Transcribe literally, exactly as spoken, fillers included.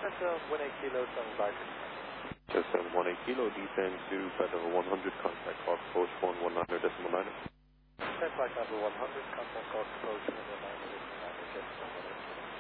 Center one eight kilo, seven five. Just seven one eight kilo, descend to flight level one hundred, contact Cork approach one one nine decimal nine. Ten flight level one hundred, contact Cork approach one one nine decimal nine.